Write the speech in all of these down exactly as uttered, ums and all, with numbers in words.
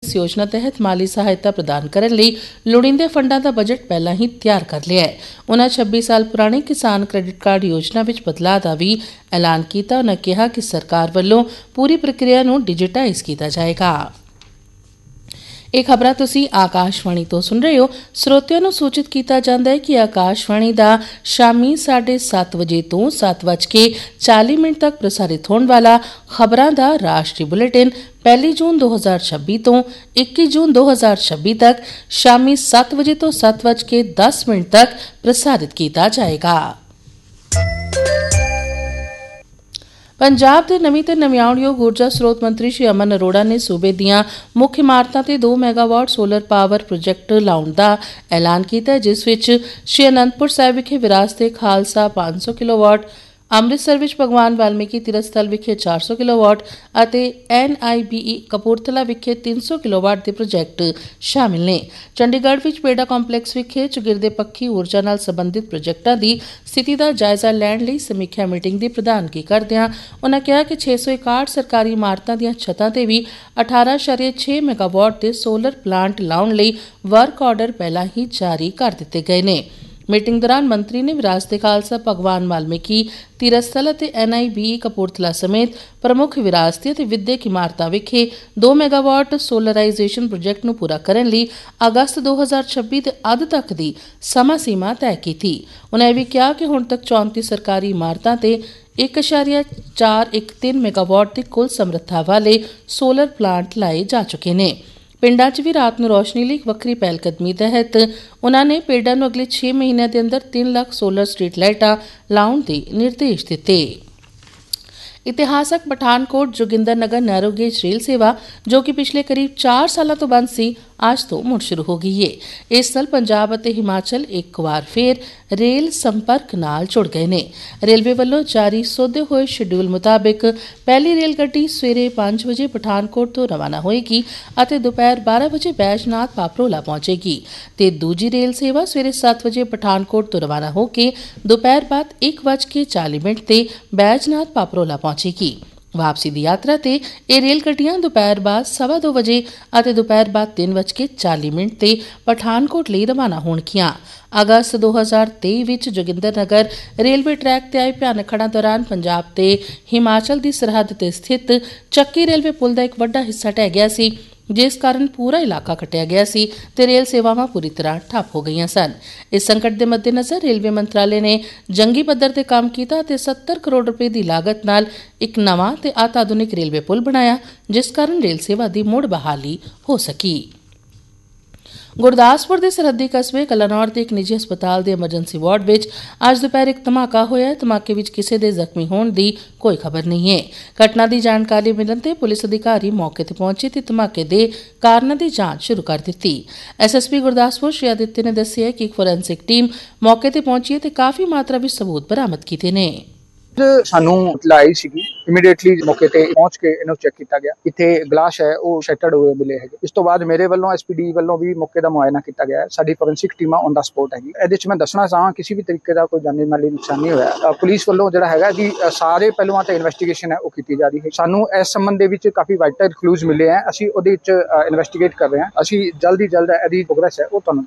इस योजना तहत माली सहायता प्रदान करने लई लोड़ींदे फंडां दा बजट पहलां ही तैयार कर लिया है। उन्हां छब्बी साल पुराने किसान क्रेडिट कार्ड योजना विच बदलाव दा भी ऐलान कीता। उन्हां कहा कि सरकार वल्लों पूरी प्रक्रिया नूं डिजिटाइज कीता जाएगा। ਇਹ ਖਬਰਾਂ ਤੁਸੀਂ ਆਕਾਸ਼ਵਾਣੀ ਤੋਂ ਸੁਣ ਰਹੇ ਹੋ। ਸਰੋਤਿਆਂ ਨੂੰ ਸੂਚਿਤ ਕੀਤਾ ਜਾਂਦਾ ਹੈ ਕਿ ਆਕਾਸ਼ਵਾਣੀ ਦਾ ਸ਼ਾਮੀ ਸਾਢੇ ਸੱਤ ਵਜੇ ਤੋਂ ਸੱਤ ਵੱਜ ਕੇ ਚਾਲੀ ਮਿੰਟ ਤੱਕ ਪ੍ਰਸਾਰਿਤ ਹੋਣ ਵਾਲਾ ਖਬਰਾਂ ਦਾ ਰਾਸ਼ਟਰੀ ਬੁਲੇਟਿਨ ਪਹਿਲੀ ਜੂਨ ਦੋ ਹਜ਼ਾਰ ਛੱਬੀ ਤੋਂ ਇੱਕੀ ਜੂਨ ਦੋ ਹਜ਼ਾਰ ਛੱਬੀ ਤੱਕ ਸ਼ਾਮੀ ਸੱਤ ਵਜੇ ਤੋਂ ਸੱਤ ਵੱਜ ਕੇ ਦਸ ਮਿੰਟ ਤੱਕ ਪ੍ਰਸਾਰਿਤ ਕੀਤਾ ਜਾਏਗਾ। पंजाब के नवीं ते नविआउणयोग ऊर्जा स्रोत मंत्री श्री अमन अरोड़ा ने सूबे दीआं मुख्य इमारतां ते दो मैगावाट सोलर पावर प्रोजैक्ट लाउण दा ऐलान कीता है, जिस विच श्री अनंदपुर साहिब विखे विरासते खालसा पांच सौ किलोवाट, अमृतसर विच भगवान वाल्मीकि तीरथ स्थल विखे चार सौ किलोवाट ਅਤੇ एन आई बी ई कपूरथला विखे तीन सौ किलोवाट ਦੇ ਪ੍ਰੋਜੈਕਟ ਸ਼ਾਮਿਲ ਨੇ। ਚੰਡੀਗੜ੍ਹ ਵਿੱਚ ਪੇਡਾ ਕੰਪਲੈਕਸ ਵਿਖੇ ਚੁਗਿਰਦੇ ਪੱਖੀ ਊਰਜਾ ਨਾਲ ਸੰਬੰਧਿਤ ਪ੍ਰੋਜੈਕਟਾਂ ਦੀ ਸਥਿਤੀ ਦਾ ਜਾਇਜ਼ਾ ਲੈਣ ਲਈ ਸਮੀਖਿਆ ਮੀਟਿੰਗ ਦੀ ਪ੍ਰਧਾਨਗੀ ਕਰਦਿਆਂ ਉਨ੍ਹਾਂ ਕਿਹਾ ਕਿ ਛੇ ਸੌ ਇਕਾਹਠ ਸਰਕਾਰੀ ਇਮਾਰਤਾਂ ਦੀਆਂ ਛੱਤਾਂ ਤੇ ਵੀ ਅਠਾਰਾਂ ਦਸ਼ਮਲਵ ਛੇ ਮੈਗਾਵਾਟ ਦੇ ਸੋਲਰ ਪਲਾਂਟ ਲਾਉਣ ਲਈ ਵਰਕ ਆਰਡਰ ਪਹਿਲਾਂ ਹੀ ਜਾਰੀ ਕਰ ਦਿੱਤੇ ਗਏ ਨੇ। मीटिंग दौरान मंत्री ने विरासते खालसा भगवान वाल्मीकि तीरथ स्थल ਅਤੇ एन आई बी ई कपूरथला समेत प्रमुख विरासती ਅਤੇ विद्यक इमारतां विखे दो मैगावाट सोलराइजेशन प्रोजैक्ट ਨੂੰ ਪੂਰਾ ਕਰਨ ਲਈ ਅਗਸਤ ਦੋ ਹਜ਼ਾਰ ਛੱਬੀ ਦੇ ਅੱਧ ਤੱਕ ਦੀ ਸਮਾਂ ਸੀਮਾ ਤੈਅ ਕੀਤੀ। ਉਨ੍ਹਾਂ ਇਹ ਵੀ ਕਿਹਾ ਕਿ ਹੁਣ ਤੱਕ ਚੌਂਤੀ ਸਰਕਾਰੀ ਇਮਾਰਤਾਂ ਤੇ ਇੱਕ ਦਸ਼ਮਲਵ ਚਾਰ ਇੱਕ ਤਿੰਨ ਮੈਗਾਵਾਟ ਦੀ ਕੁੱਲ ਸਮਰੱਥਾ ਵਾਲੇ ਸੋਲਰ ਪਲਾਂਟ ਲਾਏ ਜਾ ਚੁੱਕੇ ਨੇ। ਪਿੰਡਾਂ 'ਚ ਵੀ ਰਾਤ ਨੂੰ ਰੋਸ਼ਨੀ ਲਈ ਇੱਕ ਵੱਖਰੀ ਪਹਿਲਕਦਮੀ ਤਹਿਤ ਉਨ੍ਹਾਂ ਨੇ ਪਿੰਡਾਂ ਨੂੰ ਅਗਲੇ ਛੇ ਮਹੀਨਿਆਂ ਦੇ ਅੰਦਰ ਤਿੰਨ ਲੱਖ ਸੋਲਰ ਸਟਰੀਟ ਲਾਈਟਾਂ ਲਾਉਣ ਦੇ ਨਿਰਦੇਸ਼ ਦਿੱਤੇ। ਇਤਿਹਾਸਕ ਪਠਾਨਕੋਟ ਜੋਗਿੰਦਰ ਨਗਰ ਨੈਰੋ ਗੇਜ ਰੇਲ ਸੇਵਾ ਜੋ ਕਿ ਪਿਛਲੇ ਕਰੀਬ ਚਾਰ ਸਾਲਾਂ ਤੋਂ ਬੰਦ ਸੀ, ਅੱਜ ਤੋਂ ਮੁੜ ਸ਼ੁਰੂ ਹੋ ਗਈ ਹੈ। ਇਸ ਸਾਲ ਪੰਜਾਬ ਅਤੇ ਹਿਮਾਚਲ ਇੱਕ ਵਾਰ ਫੇਰ ਰੇਲ ਸੰਪਰਕ ਨਾਲ ਜੁੜ ਗਏ ਨੇ। ਰੇਲਵੇ ਵੱਲੋਂ ਜਾਰੀ ਸੋਧੇ ਹੋਏ ਸ਼ਡਿਊਲ ਮੁਤਾਬਿਕ ਪਹਿਲੀ ਰੇਲ ਗੱਡੀ ਸਵੇਰੇ ਪੰਜ ਵਜੇ ਪਠਾਨਕੋਟ ਤੋਂ ਰਵਾਨਾ ਹੋਏਗੀ ਅਤੇ ਦੁਪਹਿਰ ਬਾਰਾਂ ਵਜੇ ਬੈਜਨਾਥ ਪਾਪਰੋਲਾ ਪਹੁੰਚੇਗੀ ਤੇ ਦੂਜੀ ਰੇਲ ਸੇਵਾ ਸਵੇਰੇ ਸੱਤ ਵਜੇ ਪਠਾਨਕੋਟ ਤੋਂ ਰਵਾਨਾ ਹੋ ਕੇ ਦੁਪਹਿਰ ਬਾਅਦ ਇੱਕ ਵੱਜ ਕੇ ਚਾਲੀ ਮਿੰਟ ਤੇ ਬੈਜਨਾਥ ਪਾਪਰੋਲਾ ਪਹੁੰਚੇਗੀ। ਵਾਪਸੀ ਦੀ ਯਾਤਰਾ ਤੇ ਇਹ ਰੇਲ ਗੱਡੀਆਂ ਦੁਪਹਿਰ ਬਾਅਦ ਸਵਾ ਦੋ ਵਜੇ ਅਤੇ ਦੁਪਹਿਰ ਬਾਅਦ ਤਿੰਨ ਵੱਜ ਕੇ ਚਾਲੀ ਮਿੰਟ ਤੇ ਪਠਾਨਕੋਟ ਲਈ ਰਵਾਨਾ ਹੋਣਗੀਆਂ। ਅਗਸਤ ਦੋ ਹਜ਼ਾਰ ਤੇਈ ਵਿੱਚ ਜੋਗਿੰਦਰ ਨਗਰ ਰੇਲਵੇ ਟਰੈਕ ਤੇ ਆਏ ਭਿਆਨਕ ਹੜ੍ਹਾਂ ਦੌਰਾਨ ਪੰਜਾਬ ਤੇ ਹਿਮਾਚਲ ਦੀ ਸਰਹੱਦ ਤੇ ਸਥਿਤ ਚੱਕੀ ਰੇਲਵੇ ਪੁਲ ਦਾ ਇੱਕ ਵੱਡਾ ਹਿੱਸਾ ਢਹਿ ਗਿਆ ਸੀ, ਜਿਸ ਕਾਰਨ ਪੂਰਾ ਇਲਾਕਾ ਕੱਟਿਆ ਗਿਆ ਸੀ ਤੇ ਰੇਲ ਸੇਵਾਵਾਂ ਪੂਰੀ ਤਰ੍ਹਾਂ ਠੱਪ ਹੋ ਗਈਆਂ ਸਨ। ਇਸ ਸੰਕਟ ਦੇ ਮੱਦੇਨਜ਼ਰ ਰੇਲਵੇ ਮੰਤਰਾਲੇ ਨੇ ਜੰਗੀ ਪੱਧਰ ਤੇ ਕੰਮ ਕੀਤਾ ਅਤੇ ਸੱਤਰ ਕਰੋੜ ਰੁਪਏ ਦੀ ਲਾਗਤ ਨਾਲ ਇੱਕ ਨਵਾਂ ਤੇ ਅਤਿਆਧੁਨਿਕ ਰੇਲਵੇ ਪੁਲ ਬਣਾਇਆ, ਜਿਸ ਕਾਰਨ ਰੇਲ ਸੇਵਾ ਦੀ ਮੁੜ ਬਹਾਲੀ ਹੋ ਸਕੀ। ਗੁਰਦਾਸਪੁਰ ਦੇ ਸਰਹੱਦੀ ਕਸਬੇ ਕਲਾਨੌਰ ਦੇ ਇੱਕ ਨਿੱਜੀ ਹਸਪਤਾਲ ਦੇ ਐਮਰਜੈਂਸੀ ਵਾਰਡ ਵਿੱਚ ਅੱਜ ਦੁਪਹਿਰ ਇੱਕ ਧਮਾਕਾ ਹੋਇਆ। ਧਮਾਕੇ ਵਿੱਚ ਕਿਸੇ ਦੇ ਜ਼ਖਮੀ ਹੋਣ ਦੀ ਕੋਈ ਖਬਰ ਨਹੀਂ ਹੈ। ਘਟਨਾ ਦੀ ਜਾਣਕਾਰੀ ਮਿਲਣ ਤੇ ਪੁਲਿਸ ਅਧਿਕਾਰੀ ਮੌਕੇ ਤੇ ਪਹੁੰਚੇ ਤੇ ਧਮਾਕੇ ਦੇ ਕਾਰਨਾਂ ਦੀ ਜਾਂਚ ਸ਼ੁਰੂ ਕਰ ਦਿੱਤੀ। ਐਸ ਐਸ ਪੀ ਗੁਰਦਾਸਪੁਰ ਸ਼੍ਰੀ ਆਦਿਤਿਆ ਨੇ ਦੱਸਿਆ ਕਿ ਇੱਕ ਫੋਰੈਂਸਿਕ ਟੀਮ ਮੌਕੇ ਤੇ ਪਹੁੰਚੀ ਹੈ ਤੇ ਕਾਫੀ ਮਾਤਰਾ ਵਿੱਚ ਸਬੂਤ ਬਰਾਮਦ ਕੀਤੇ ਨੇ। ਸਾਨੂੰ ਇਤਲਾਹ ਸੀਗੀ, ਇਮੀਡੀਏਟਲੀ ਮੌਕੇ ਤੇ ਪਹੁੰਚ ਕੇ ਇਹਨੂੰ ਚੈੱਕ ਕੀਤਾ ਗਿਆ। ਇੱਥੇ ਗਲਾਸ ਹੈ ਉਹ ਸ਼ੈਟਰਡ ਹੋਏ ਮਿਲੇ ਹੈਗੇ। ਇਸ ਤੋਂ ਬਾਅਦ ਮੇਰੇ ਵੱਲੋਂ ਐਸ ਪੀ ਡੀ ਵੱਲੋਂ ਵੀ ਮੌਕੇ ਦਾ ਮੁਆਇਨਾ ਕੀਤਾ ਗਿਆ। ਸਾਡੀ ਫੋਰੈਂਸਿਕ ਟੀਮਾਂ ਔਨ ਦਾ ਸਪੋਟ ਹੈਗੀ। ਇਹਦੇ ਚ ਮੈਂ ਦੱਸਣਾ ਚਾਹਾਂ ਕਿਸੇ ਵੀ ਤਰੀਕੇ ਦਾ ਕੋਈ ਜਾਨੀ ਮਾਲੀ ਨੁਕਸਾਨ ਨਹੀਂ ਹੋਇਆ। ਪੁਲਿਸ ਵੱਲੋਂ ਜਿਹੜਾ ਹੈਗਾ ਕਿ ਸਾਰੇ ਪਹਿਲੂਆਂ ਤੇ ਇਨਵੈਸਟੀਗੇਸ਼ਨ ਹੈ ਉਹ ਕੀਤੀ ਜਾ ਰਹੀ ਹੈ। ਸਾਨੂੰ ਇਸ ਸੰਬੰਧ ਦੇ ਵਿੱਚ ਕਾਫੀ ਵਾਈਟਲ ਕਲੂਜ਼ ਮਿਲੇ ਹੈ, ਅਸੀਂ ਉਹਦੇ ਵਿੱਚ ਇਨਵੈਸਟੀਗੇਟ ਕਰ ਰਹੇ ਹਾਂ। ਅਸੀਂ ਜਲਦੀ ਜਲਦ ਇਹਦੀ ਪ੍ਰੋਗਰੈਸ ਹੈ ਉਹ ਤੁਹਾਨੂੰ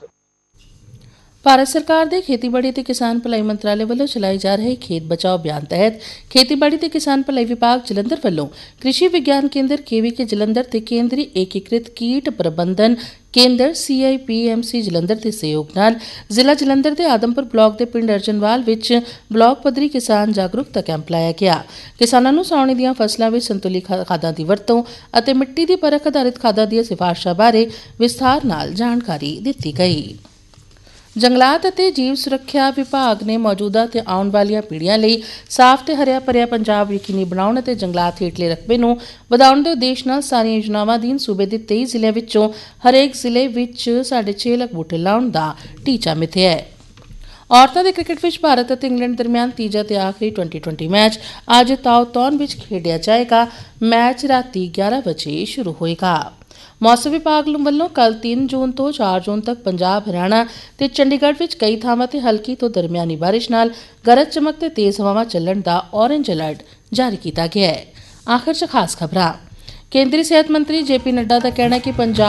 ਭਾਰਤ ਸਰਕਾਰ ਦੇ ਖੇਤੀਬਾੜੀ ਤੇ ਕਿਸਾਨ ਭਲਾਈ ਮੰਤਰਾਲੇ ਵੱਲੋਂ ਚਲਾਏ ਜਾ ਰਹੇ ਖੇਤ ਬਚਾਓ ਅਭਿਆਨ ਤਹਿਤ ਖੇਤੀਬਾੜੀ ਤੇ ਕਿਸਾਨ ਭਲਾਈ ਵਿਭਾਗ ਜਲੰਧਰ ਵੱਲੋਂ ਕ੍ਰਿਸ਼ੀ ਵਿਗਿਆਨ ਕੇਂਦਰ ਕੇ ਵੀ ਕੇ ਜਲੰਧਰ ਤੇ ਕੇਂਦਰੀ ਏਕੀਕ੍ਰਿਤ ਕੀਟ ਪ੍ਰਬੰਧਨ ਕੇਂਦਰ ਸੀ ਆਈ ਪੀ ਐਮ ਸੀ ਜਲੰਧਰ ਦੇ ਸਹਿਯੋਗ ਨਾਲ ਜ਼ਿਲ੍ਹਾ ਜਲੰਧਰ ਦੇ ਆਦਮਪੁਰ ਬਲਾਕ ਦੇ ਪਿੰਡ ਅਰਜਨਵਾਲ ਵਿੱਚ ਬਲਾਕ ਪੱਧਰੀ ਕਿਸਾਨ ਜਾਗਰੂਕਤਾ ਕੈਂਪ ਲਾਇਆ ਗਿਆ। ਕਿਸਾਨਾਂ ਨੂੰ ਸਾਉਣੀ ਦੀਆਂ ਫਸਲਾਂ ਵਿੱਚ ਸੰਤੁਲਿਤ ਖਾਦਾਂ ਦੀ ਵਰਤੋਂ ਅਤੇ ਮਿੱਟੀ ਦੀ ਪਰਖ ਆਧਾਰਿਤ ਖਾਦਾਂ ਦੀਆਂ ਸਿਫਾਰਸ਼ਾਂ ਬਾਰੇ ਵਿਸਥਾਰ ਨਾਲ ਜਾਣਕਾਰੀ ਦਿੱਤੀ ਗਈ। ਜੰਗਲਾਤ ਅਤੇ ਜੀਵ ਸੁਰੱਖਿਆ ਵਿਭਾਗ ਨੇ ਮੌਜੂਦਾ ਤੇ ਆਉਣ ਵਾਲੀਆਂ ਪੀੜ੍ਹੀਆਂ ਲਈ ਸਾਫ਼ ਤੇ ਹਰਿਆ ਭਰਿਆ ਪੰਜਾਬ ਯਕੀਨੀ ਬਣਾਉਣ ਅਤੇ ਜੰਗਲਾਤ ਹੇਠਲੇ ਰਕਬੇ ਨੂੰ ਵਧਾਉਣ ਦੇ ਉਦੇਸ਼ ਨਾਲ ਸਾਰੀਆਂ ਯੋਜਨਾਵਾਂ ਅਧੀਨ ਸੂਬੇ ਦੇ ਤੇਈ ਜ਼ਿਲ੍ਹਿਆਂ ਵਿੱਚੋਂ ਹਰੇਕ ਜ਼ਿਲ੍ਹੇ ਵਿੱਚ ਸਾਢੇ ਛੇ ਲੱਖ ਬੂਟੇ ਲਾਉਣ ਦਾ ਟੀਚਾ ਮਿਥਿਆ ਹੈ। ਔਰਤਾਂ ਦੇ ਕ੍ਰਿਕਟ ਵਿੱਚ ਭਾਰਤ ਅਤੇ ਇੰਗਲੈਂਡ ਦਰਮਿਆਨ ਤੀਜਾ ਤੇ ਆਖਰੀ ਟਵੈਂਟੀ ਟਵੈਂਟੀ ਮੈਚ ਅੱਜ ਤਾਉਤੌਨ ਵਿੱਚ ਖੇਡਿਆ ਜਾਏਗਾ। ਮੈਚ ਰਾਤੀ ਗਿਆਰਾਂ ਵਜੇ ਸ਼ੁਰੂ ਹੋਏਗਾ। ਮੌਸਮ ਵਿਭਾਗ ਵੱਲੋਂ ਕੱਲ੍ਹ ਤਿੰਨ ਜੂਨ ਤੋਂ ਚਾਰ ਜੂਨ ਤੱਕ ਪੰਜਾਬ, ਹਰਿਆਣਾ ਤੇ ਚੰਡੀਗੜ੍ਹ ਵਿੱਚ ਕਈ ਥਾਵਾਂ ਤੇ ਹਲਕੀ ਤੋਂ ਦਰਮਿਆਨੀ ਬਾਰਿਸ਼ ਨਾਲ ਗਰਜ ਚਮਕ ਤੇ ਤੇਜ਼ ਹਵਾਵਾਂ ਚੱਲਣ ਦਾ ਔਰੇਂਜ ਅਲਰਟ ਜਾਰੀ ਕੀਤਾ ਗਿਆ ਹੈ। ਆਖਰ 'ਚ ਖਾਸ ਖਬਰਾਂ। ਕੇਂਦਰੀ ਸਿਹਤ ਮੰਤਰੀ ਜੇ ਪੀ ਨੱਡਾ ਦਾ ਕਹਿਣਾ ਹੈ ਕਿ ਪੰਜਾਬ